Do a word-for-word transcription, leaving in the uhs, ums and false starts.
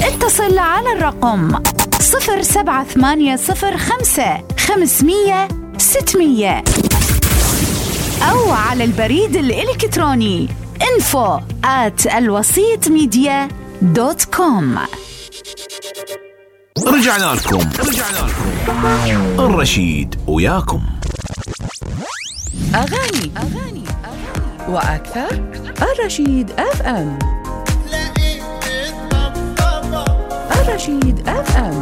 اتصل على الرقم صفر سبعة ثمانية صفر خمسة خمسمية ستمية أو على البريد الإلكتروني info at الوسيط ميديا دوت كوم. رجعنا لكم رجعنا لكم الرشيد وياكم. أغاني أغاني وأكثر. الرشيد اف ام. الرشيد اف ام.